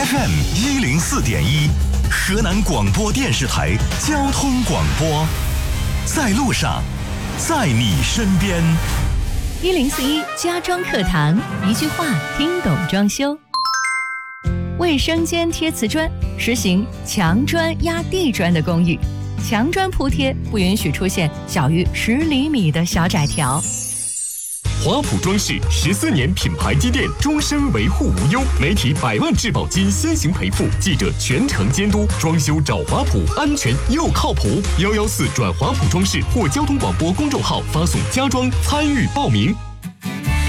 FM104.1，河南广播电视台交通广播，在路上，在你身边。 1041家装课堂，一句话听懂装修。卫生间贴瓷砖，实行墙砖压地砖的公寓，墙砖铺贴不允许出现小于10厘米的小窄条。 华普装饰14年品牌积淀，终身维护无忧，媒体100万质保金先行赔付，记者全程监督，装修找华普，安全又靠谱。114转华普装饰或交通广播公众号发送家装参与报名。